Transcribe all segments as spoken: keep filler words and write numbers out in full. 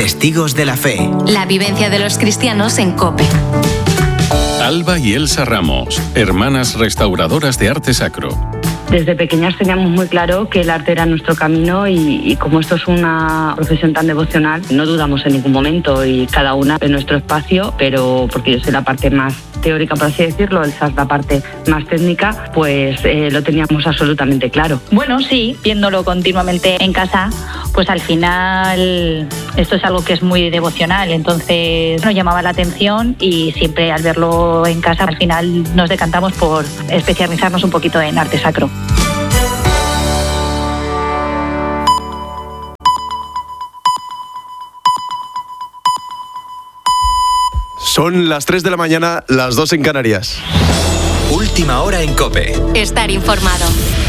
Testigos de la Fe. La vivencia de los cristianos en COPE. Alba y Elsa Ramos, hermanas restauradoras de arte sacro. Desde pequeñas teníamos muy claro que el arte era nuestro camino y, y como esto es una profesión tan devocional, no dudamos en ningún momento y cada una en nuestro espacio, pero porque yo soy la parte más teórica, por así decirlo, Elsa es la parte más técnica, pues eh, lo teníamos absolutamente claro. Bueno, sí, viéndolo continuamente en casa, pues al final esto es algo que es muy devocional, entonces nos llamaba la atención y siempre al verlo en casa al final nos decantamos por especializarnos un poquito en arte sacro. Son las tres de la mañana, las dos en Canarias. Última hora en COPE. Estar informado.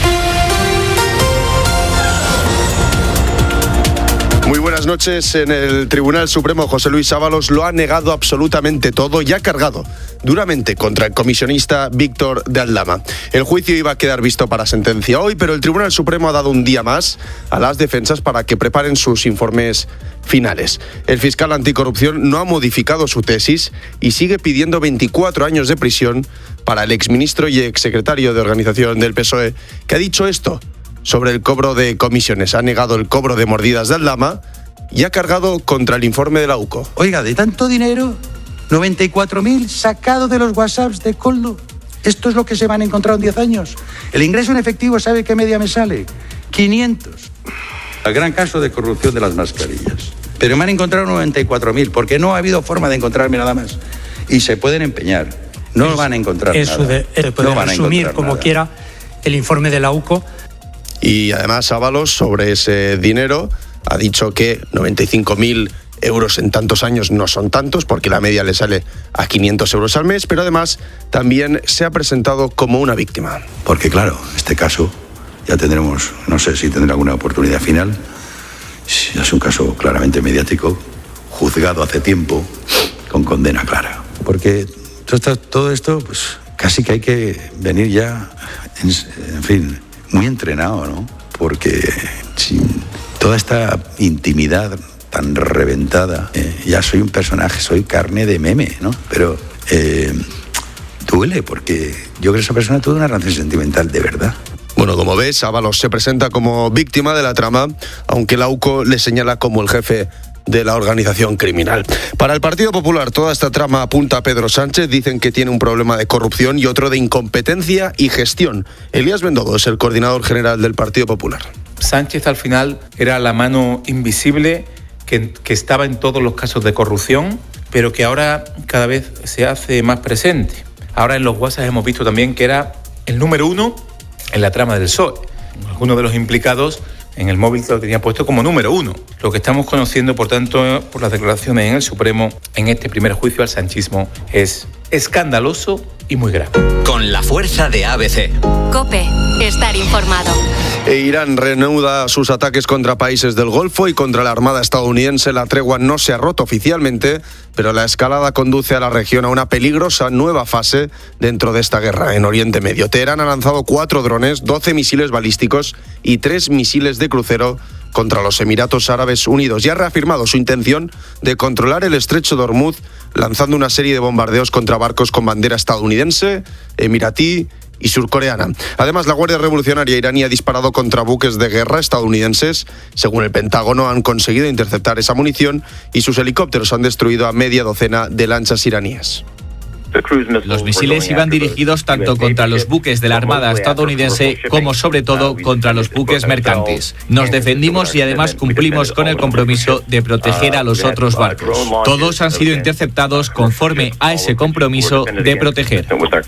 Muy buenas noches. En el Tribunal Supremo, José Luis Ábalos lo ha negado absolutamente todo y ha cargado duramente contra el comisionista Víctor de Aldama. El juicio iba a quedar visto para sentencia hoy, pero el Tribunal Supremo ha dado un día más a las defensas para que preparen sus informes finales. El fiscal anticorrupción no ha modificado su tesis y sigue pidiendo veinticuatro años de prisión para el exministro y exsecretario de organización del P S O E, que ha dicho esto sobre el cobro de comisiones. Ha negado el cobro de mordidas de Aldama y ha cargado contra el informe de la U C O. Oiga, de tanto dinero, noventa y cuatro mil sacado de los WhatsApps de Koldo. Esto es lo que se van a encontrar en diez años. El ingreso en efectivo, ¿sabe qué media me sale? quinientos. El gran caso de corrupción de las mascarillas. Pero me han encontrado noventa y cuatro mil, porque no ha habido forma de encontrarme nada más. Y se pueden empeñar. No es, van a encontrar eso nada. De, de poder no van a resumir como nada. quiera el informe de la U C O. Y además Ábalos, sobre ese dinero, ha dicho que noventa y cinco mil euros en tantos años no son tantos, porque la media le sale a quinientos euros al mes, pero además también se ha presentado como una víctima. Porque claro, este caso ya tendremos, no sé si tendrá alguna oportunidad final. Es un caso claramente mediático, juzgado hace tiempo, con condena clara. Porque todo esto, pues casi que hay que venir ya, en, en fin, muy entrenado, ¿no? Porque sin toda esta intimidad tan reventada, eh, ya soy un personaje, soy carne de meme, ¿no? Pero eh, duele, porque yo creo que esa persona tuvo una relación sentimental de verdad. Bueno, como ves, Ábalos se presenta como víctima de la trama, aunque la U C O le señala como el jefe de la organización criminal. Para el Partido Popular, toda esta trama apunta a Pedro Sánchez. Dicen que tiene un problema de corrupción y otro de incompetencia y gestión. Elías Bendodo es el coordinador general del Partido Popular. Sánchez al final era la mano invisible que, que estaba en todos los casos de corrupción, pero que ahora cada vez se hace más presente. Ahora en los WhatsApp hemos visto también que era el número uno en la trama del P S O E. Algunos de los implicados en el móvil lo tenía puesto como número uno. Lo que estamos conociendo, por tanto, por las declaraciones en el Supremo, en este primer juicio al sanchismo, es escandaloso y muy grave. Con la fuerza de A B C. COPE. Estar informado. E Irán reanuda sus ataques contra países del Golfo y contra la Armada estadounidense. La tregua no se ha roto oficialmente, pero la escalada conduce a la región a una peligrosa nueva fase dentro de esta guerra en Oriente Medio. Teherán ha lanzado cuatro drones, doce misiles balísticos y tres misiles de crucero contra los Emiratos Árabes Unidos y ha reafirmado su intención de controlar el estrecho de Hormuz, lanzando una serie de bombardeos contra barcos con bandera estadounidense, emiratí y surcoreana. Además, la Guardia Revolucionaria iraní ha disparado contra buques de guerra estadounidenses. Según el Pentágono, han conseguido interceptar esa munición y sus helicópteros han destruido a media docena de lanchas iraníes. Los misiles iban dirigidos tanto contra los buques de la Armada estadounidense como sobre todo contra los buques mercantes. Nos defendimos y además cumplimos con el compromiso de proteger a los otros barcos. Todos han sido interceptados conforme a ese compromiso de proteger.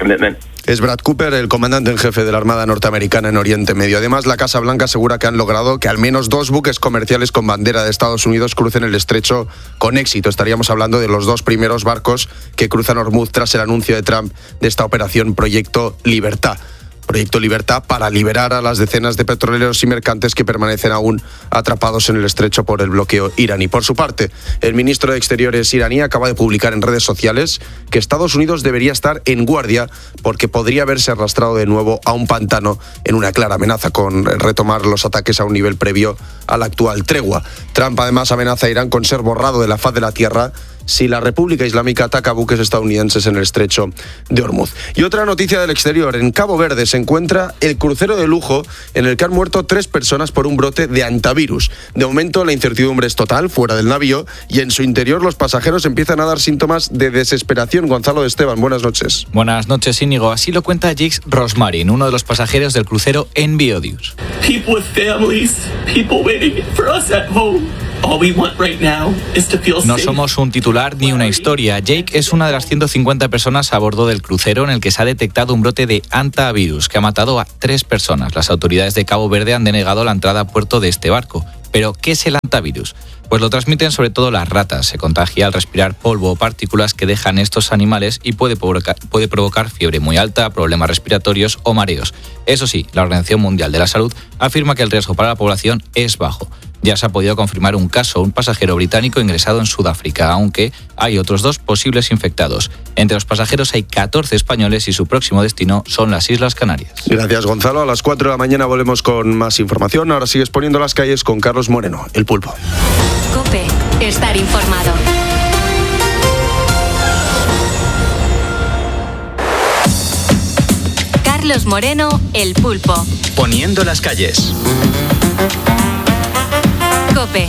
Es Brad Cooper, el comandante en jefe de la Armada norteamericana en Oriente Medio. Además, la Casa Blanca asegura que han logrado que al menos dos buques comerciales con bandera de Estados Unidos crucen el estrecho con éxito. Estaríamos hablando de los dos primeros barcos que cruzan Hormuz tras el anuncio de Trump de esta operación Proyecto Libertad. Proyecto Libertad, para liberar a las decenas de petroleros y mercantes que permanecen aún atrapados en el estrecho por el bloqueo iraní. Por su parte, el ministro de Exteriores iraní acaba de publicar en redes sociales que Estados Unidos debería estar en guardia porque podría haberse arrastrado de nuevo a un pantano en una clara amenaza con retomar los ataques a un nivel previo a la actual tregua. Trump además amenaza a Irán con ser borrado de la faz de la tierra si la República Islámica ataca buques estadounidenses en el estrecho de Hormuz. Y otra noticia del exterior: en Cabo Verde se encuentra el crucero de lujo en el que han muerto tres personas por un brote de hantavirus. De momento la incertidumbre es total fuera del navío y en su interior los pasajeros empiezan a dar síntomas de desesperación. Gonzalo de Esteban, buenas noches. Buenas noches, Íñigo. Así lo cuenta Jix Rosmarin, uno de los pasajeros del crucero Enviodius. People with families, people waiting for us at home. All we want right now is to feel safe. No somos un titular ni una historia. Jake es una de las ciento cincuenta personas a bordo del crucero en el que se ha detectado un brote de hantavirus que ha matado a tres personas. Las autoridades de Cabo Verde han denegado la entrada a puerto de este barco. ¿Pero qué es el hantavirus? Pues lo transmiten sobre todo las ratas. Se contagia al respirar polvo o partículas que dejan estos animales y puede provocar, puede provocar fiebre muy alta, problemas respiratorios o mareos. Eso sí, la Organización Mundial de la Salud afirma que el riesgo para la población es bajo. Ya se ha podido confirmar un caso, un pasajero británico ingresado en Sudáfrica, aunque hay otros dos posibles infectados. Entre los pasajeros hay catorce españoles y su próximo destino son las Islas Canarias. Gracias, Gonzalo. A las cuatro de la mañana volvemos con más información. Ahora sigues poniendo las calles con Carlos Moreno, El Pulpo. COPE. Estar informado. Carlos Moreno, El Pulpo. Poniendo las calles. COPE.